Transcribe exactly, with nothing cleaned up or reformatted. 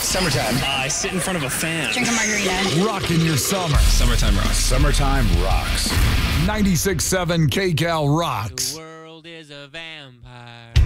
Summertime. Uh, I sit in front of a fan. Drink a margarita. Rocking your summer. Summertime rocks. Summertime rocks. ninety-six point seven K Cal rocks. The world is a vampire.